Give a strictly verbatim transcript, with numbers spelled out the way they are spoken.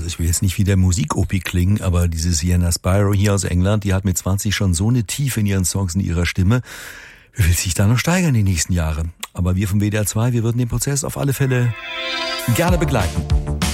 Also ich will jetzt nicht wie der Musik-Opi klingen, aber diese Sienna Spiro hier aus England, die hat mit zwanzig schon so eine Tiefe in ihren Songs, in ihrer Stimme. Wie will sich da noch steigern die nächsten Jahre? Aber wir vom W D R zwei, wir würden den Prozess auf alle Fälle gerne begleiten.